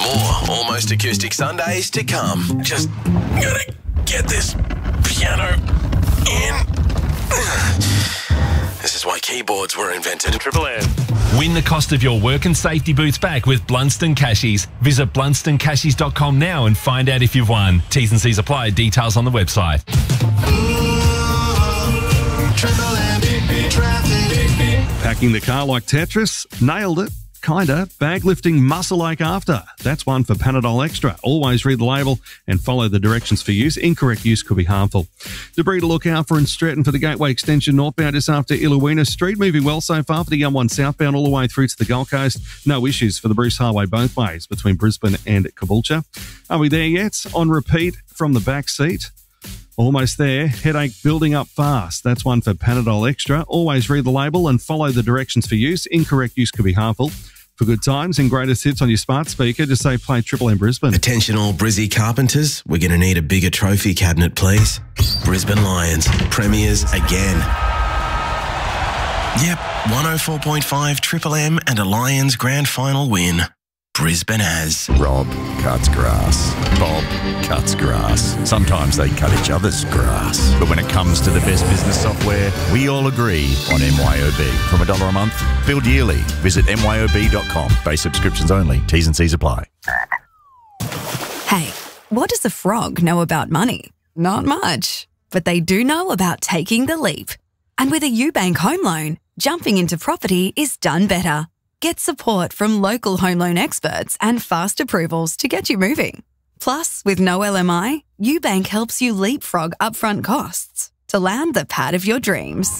More Almost Acoustic Sundays to come. Just gotta get this piano in. This is why keyboards were invented. Triple M. Win the cost of your work and safety boots back with Blunston Cashies. Visit blunstoncashies.com now and find out if you've won. T's and C's apply. Details on the website. Packing the car like Tetris? Nailed it. Kinda. Bag lifting muscle ache after? That's one for Panadol Extra. Always read the label and follow the directions for use. Incorrect use could be harmful. Debris to look out for in Stretton for the Gateway Extension northbound just after Illawina Street. Moving well so far for the M1 southbound all the way through to the Gold Coast. No issues for the Bruce Highway both ways between Brisbane and Caboolture. Are we there yet? On repeat from the back seat. Almost there. Headache building up fast. That's one for Panadol Extra. Always read the label and follow the directions for use. Incorrect use could be harmful. For good times and greatest hits on your smart speaker, just say play Triple M Brisbane. Attention all Brizzy carpenters, we're going to need a bigger trophy cabinet, please. Brisbane Lions, premiers again. Yep, 104.5 Triple M and a Lions grand final win. Brisbane has. Rob cuts grass. Bob cuts grass. Sometimes they cut each other's grass. But when it comes to the best business software, we all agree on MYOB. From $1 a month, billed yearly. Visit myob.com. Base subscriptions only. T's and C's apply. Hey, what does a frog know about money? Not much. But they do know about taking the leap. And with a UBank home loan, jumping into property is done better. Get support from local home loan experts and fast approvals to get you moving. Plus, with no LMI, UBank helps you leapfrog upfront costs to land the pad of your dreams.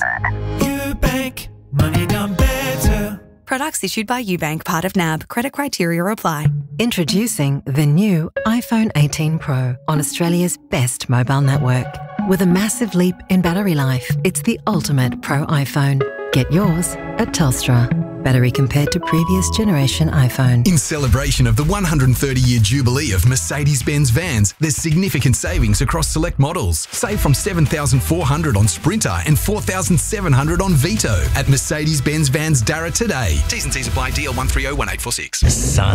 UBank, money done better. Products issued by UBank, part of NAB. Credit criteria apply. Introducing the new iPhone 18 Pro on Australia's best mobile network. With a massive leap in battery life, it's the ultimate Pro iPhone. Get yours at Telstra. Battery compared to previous generation iPhone. In celebration of the 130-year jubilee of Mercedes-Benz vans, there's significant savings across select models. Save from $7,400 on Sprinter and $4,700 on Vito at Mercedes-Benz Vans Darra today. T's and C's apply. DL 1301-846. Sun,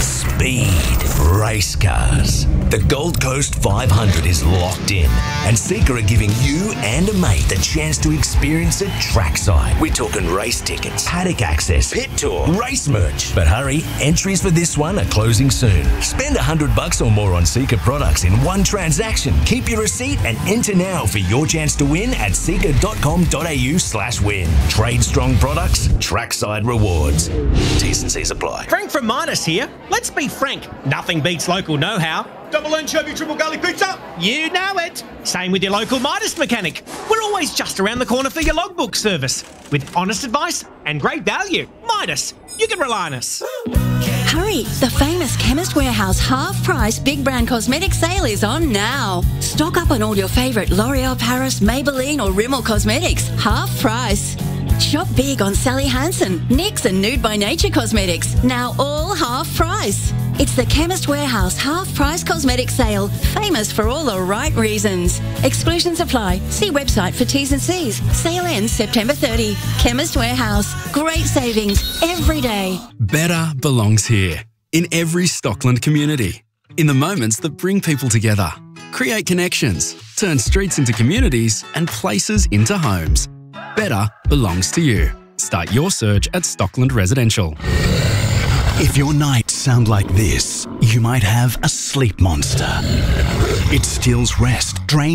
speed, race cars. The Gold Coast 500 is locked in, and Seeker are giving you and a mate the chance to experience it trackside. We're talking race tickets, paddock access, pit tour, race merch. But hurry, entries for this one are closing soon. Spend $100 or more on Seeker products in one transaction. Keep your receipt and enter now for your chance to win at seeker.com.au/win. Trade strong products, trackside rewards. T's and C's apply. Frank from Midas here. Let's be frank, nothing beats local know-how. Double anchovy, triple garlic pizza. You know it. Same with your local Midas mechanic. We're always just around the corner for your logbook service. With honest advice and great value. Midas, you can rely on us. Hurry, the famous Chemist Warehouse half-price big brand cosmetic sale is on now. Stock up on all your favourite L'Oreal Paris, Maybelline or Rimmel cosmetics. Half price. Shop big on Sally Hansen, NYX and Nude by Nature cosmetics. Now all half price. It's the Chemist Warehouse half-price cosmetic sale, famous for all the right reasons. Exclusions apply. See website for T's and C's. Sale ends September 30. Chemist Warehouse. Great savings every day. Better belongs here, in every Stockland community. In the moments that bring people together. Create connections, turn streets into communities and places into homes. Better belongs to you. Start your search at Stockland Residential. If your nights sound like this, you might have a sleep monster. It steals rest, drains